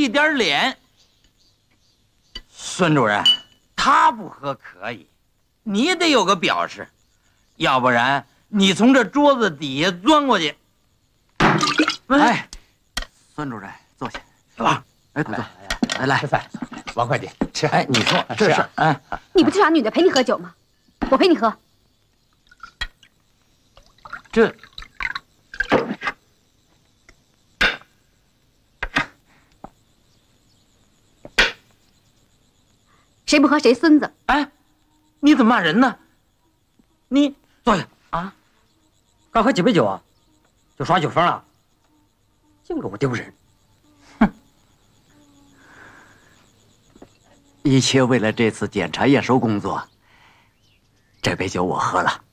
一点脸。孙主任，他不喝可以，你得有个表示，要不然你从这桌子底下钻过去。 哎，孙主任，坐下。 啊， 哎，坐。来， 吃饭，碗快点吃。 哎，你说这事，哎， 你不就想女的陪你喝酒吗？我陪你喝。 这。 谁不喝谁孙子！ 哎，你怎么骂人呢？你坐下啊！ 刚喝几杯酒啊，就耍酒疯了，净给我丢人！ 哼！一切为了这次检查验收工作。这杯酒我喝了。